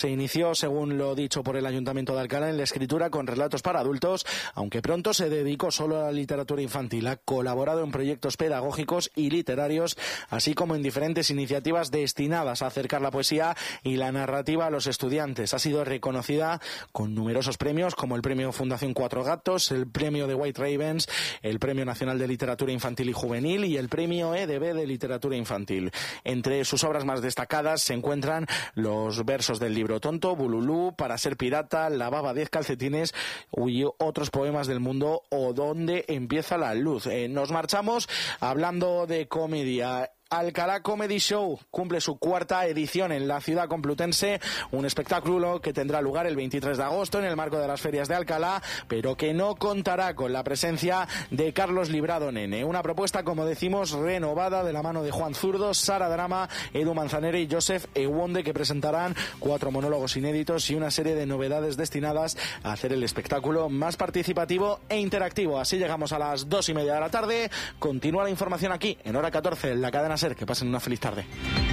Se inició, según lo dicho por el Ayuntamiento de Alcalá, en la escritura con relatos para adultos, aunque pronto se dedicó solo a la literatura infantil. Ha colaborado en proyectos pedagógicos y literarios, así como en diferentes iniciativas destinadas a acercar la poesía y la narrativa a los estudiantes. Ha sido reconocida con numerosos premios, como el Premio Fundación Cuatro Gatos, el Premio de White Ravens, el Premio Nacional de Literatura Infantil y Juvenil y el Premio EDB de Literatura Infantil. Entre sus obras más destacadas se encuentran los versos del libro Tonto, Bululú, Para ser pirata, Lavaba 10 calcetines y otros poemas del mundo o Donde empieza la luz. Nos marchamos hablando de comedia. Alcalá Comedy Show cumple su cuarta edición en la ciudad complutense, un espectáculo que tendrá lugar el 23 de agosto en el marco de las ferias de Alcalá, pero que no contará con la presencia de Carlos Librado Nene. Una propuesta, como decimos, renovada de la mano de Juan Zurdo, Sara Drama, Edu Manzanera y Joseph Ewonde, que presentarán 4 monólogos inéditos y una serie de novedades destinadas a hacer el espectáculo más participativo e interactivo. Así llegamos a las 2:30 de la tarde. Continúa la información aquí, en hora 14, en la cadena SER. Que pasen una feliz tarde.